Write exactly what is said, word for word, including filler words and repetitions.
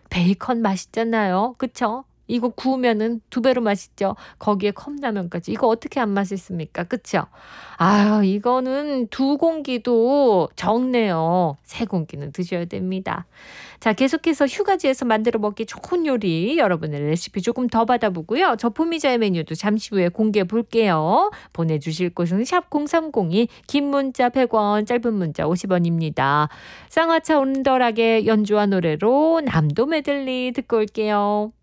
베이컨 맛있잖아요. 그쵸? 이거 구우면은 두 배로 맛있죠. 거기에 컵라면까지. 이거 어떻게 안 맛있습니까? 그쵸? 아유 이거는 두 공기도 적네요. 세 공기는 드셔야 됩니다. 자 계속해서 휴가지에서 만들어 먹기 좋은 요리 여러분의 레시피 조금 더 받아보고요. 저포미자의 메뉴도 잠시 후에 공개해 볼게요. 보내주실 곳은 샵 공삼공이 긴 문자 백 원 짧은 문자 오십 원입니다. 쌍화차 온덜하게 연주한 노래로 남도 메들리 듣고 올게요.